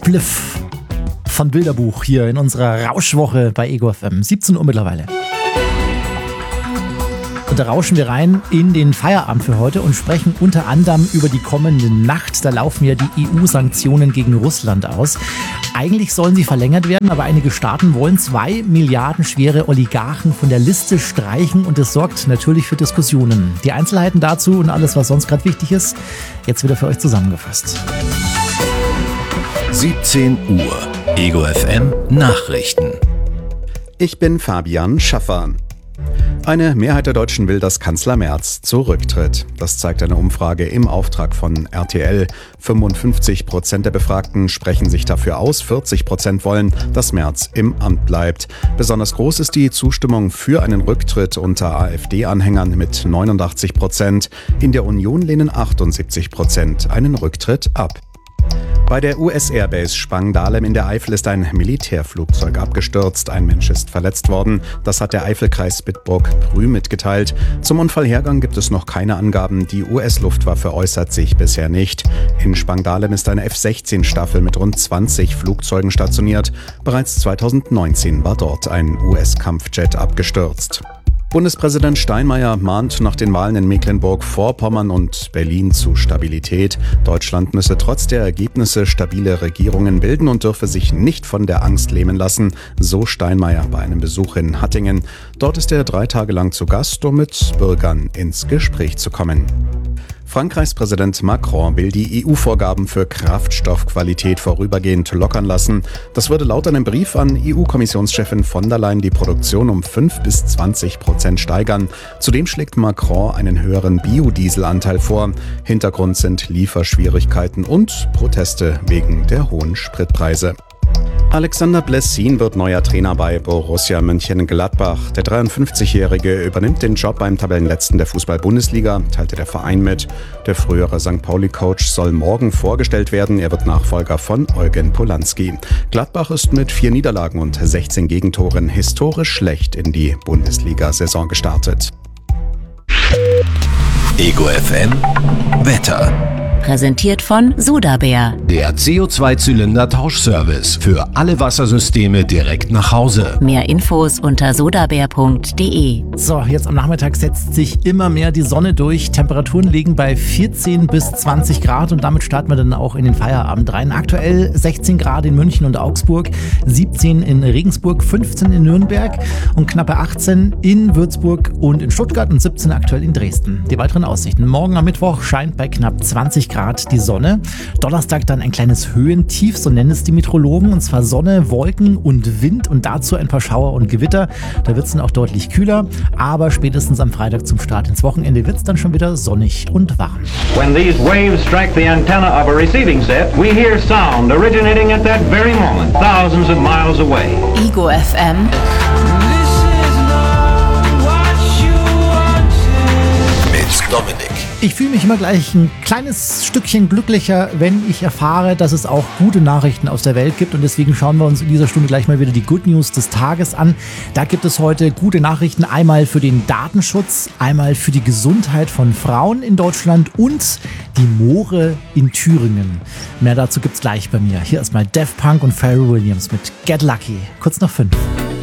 Spliff von Bilderbuch hier in unserer Rauschwoche bei Ego FM. 17 Uhr mittlerweile. Und da rauschen wir rein in den Feierabend für heute und sprechen unter anderem über die kommende Nacht. Da laufen ja die EU-Sanktionen gegen Russland aus. Eigentlich sollen sie verlängert werden, aber einige Staaten wollen 2 Milliarden schwere Oligarchen von der Liste streichen und das sorgt natürlich für Diskussionen. Die Einzelheiten dazu und alles, was sonst gerade wichtig ist, jetzt wieder für euch zusammengefasst. 17 Uhr. Ego FM Nachrichten. Ich bin Fabian Schaffer. Eine Mehrheit der Deutschen will, dass Kanzler Merz zurücktritt. Das zeigt eine Umfrage im Auftrag von RTL. 55% der Befragten sprechen sich dafür aus, 40% wollen, dass Merz im Amt bleibt. Besonders groß ist die Zustimmung für einen Rücktritt unter AfD-Anhängern mit 89%. In der Union lehnen 78% einen Rücktritt ab. Bei der US-Airbase Spangdahlem in der Eifel ist ein Militärflugzeug abgestürzt. Ein Mensch ist verletzt worden. Das hat der Eifelkreis Bitburg-Prü mitgeteilt. Zum Unfallhergang gibt es noch keine Angaben. Die US-Luftwaffe äußert sich bisher nicht. In Spangdahlem ist eine F-16-Staffel mit rund 20 Flugzeugen stationiert. Bereits 2019 war dort ein US-Kampfjet abgestürzt. Bundespräsident Steinmeier mahnt nach den Wahlen in Mecklenburg-Vorpommern und Berlin zu Stabilität. Deutschland müsse trotz der Ergebnisse stabile Regierungen bilden und dürfe sich nicht von der Angst lähmen lassen, so Steinmeier bei einem Besuch in Hattingen. Dort ist er 3 Tage lang zu Gast, um mit Bürgern ins Gespräch zu kommen. Frankreichs Präsident Macron will die EU-Vorgaben für Kraftstoffqualität vorübergehend lockern lassen. Das würde laut einem Brief an EU-Kommissionschefin von der Leyen die Produktion um 5-20% steigern. Zudem schlägt Macron einen höheren Biodieselanteil vor. Hintergrund sind Lieferschwierigkeiten und Proteste wegen der hohen Spritpreise. Alexander Blessin wird neuer Trainer bei Borussia Mönchengladbach. Der 53-Jährige übernimmt den Job beim Tabellenletzten der Fußball-Bundesliga, teilte der Verein mit. Der frühere St. Pauli-Coach soll morgen vorgestellt werden. Er wird Nachfolger von Eugen Polanski. Gladbach ist mit 4 Niederlagen und 16 Gegentoren historisch schlecht in die Bundesliga-Saison gestartet. Ego FM Wetter. Präsentiert von Sudabär. Der CO2-Zylinder-Tauschservice für alle Wassersysteme direkt nach Hause. Mehr Infos unter sudabär.de. So, jetzt am Nachmittag setzt sich immer mehr die Sonne durch. Temperaturen liegen bei 14 bis 20 Grad und damit starten wir dann auch in den Feierabend rein. Aktuell 16 Grad in München und Augsburg, 17 in Regensburg, 15 in Nürnberg und knappe 18 in Würzburg und in Stuttgart und 17 aktuell in Dresden. Die weiteren Aussichten. Morgen am Mittwoch scheint bei knapp 20 Grad die Sonne. Donnerstag dann ein kleines Höhentief, so nennen es die Meteorologen, und zwar Sonne, Wolken und Wind und dazu ein paar Schauer und Gewitter. Da wird es dann auch deutlich kühler, aber spätestens am Freitag zum Start ins Wochenende wird es dann schon wieder sonnig und warm. When these waves strike the antenna of a receiving set, we hear sound originating at that very moment, thousands of miles away. Ego FM. Mit Dominik. Ich fühle mich immer gleich ein kleines Stückchen glücklicher, wenn ich erfahre, dass es auch gute Nachrichten aus der Welt gibt und deswegen schauen wir uns in dieser Stunde gleich mal wieder die Good News des Tages an. Da gibt es heute gute Nachrichten, einmal für den Datenschutz, einmal für die Gesundheit von Frauen in Deutschland und die Moore in Thüringen. Mehr dazu gibt's gleich bei mir. Hier erstmal Daft Punk und Pharrell Williams mit Get Lucky, kurz nach 5.